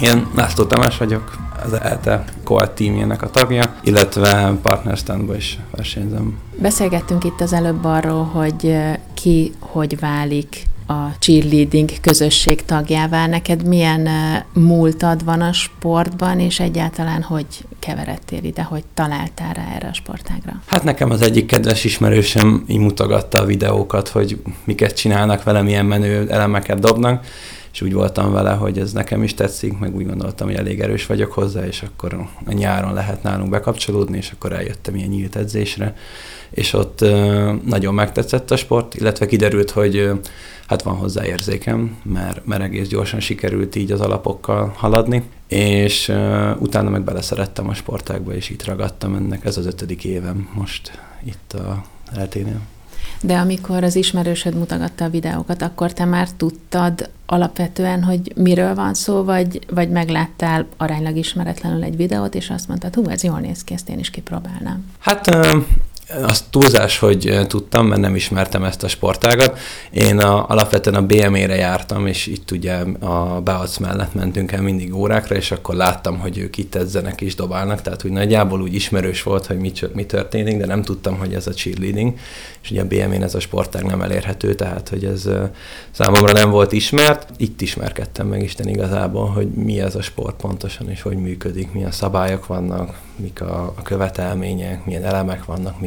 Én László Tamás vagyok, az ELTE Colt teamjének a tagja, illetve partnerstandban is versenyzem. Beszélgettünk itt az előbb arról, hogy ki hogy válik a cheerleading közösség tagjává. Neked milyen múltad van a sportban, és egyáltalán hogy keveredtél ide, hogy találtál rá erre a sportágra? Hát nekem az egyik kedves ismerősöm így mutogatta a videókat, hogy miket csinálnak vele, milyen menő elemeket dobnak, és úgy voltam vele, hogy ez nekem is tetszik, meg úgy gondoltam, hogy elég erős vagyok hozzá, és akkor a nyáron lehet nálunk bekapcsolódni, és akkor eljöttem ilyen nyílt edzésre, és ott nagyon megtetszett a sport, illetve kiderült, hogy hát van hozzá érzékem, mert egész gyorsan sikerült így az alapokkal haladni, és utána meg beleszerettem a sportágba, és itt ragadtam ennek, ez az 5. évem most itt a ELTE-nél. De amikor az ismerősöd mutogatta a videókat, akkor te már tudtad alapvetően, hogy miről van szó, vagy megláttál aránylag ismeretlenül egy videót, és azt mondtad, hú, ez jól néz ki, ezt én is kipróbálnám. Hát az túlzás, hogy tudtam, mert nem ismertem ezt a sportágat. Én alapvetően a BME-re jártam, és itt ugye a Beac mellett mentünk el mindig órákra, és akkor láttam, hogy ők itt edzenek és dobálnak, tehát úgy nagyjából úgy ismerős volt, hogy mi történik, de nem tudtam, hogy ez a cheerleading, és ugye a BME-n ez a sportág nem elérhető, tehát hogy ez számomra nem volt ismert. Itt ismerkedtem meg Isten igazából, hogy mi ez a sport pontosan, és hogy működik, milyen szabályok vannak, mik a követelmények, milyen elemek vannak,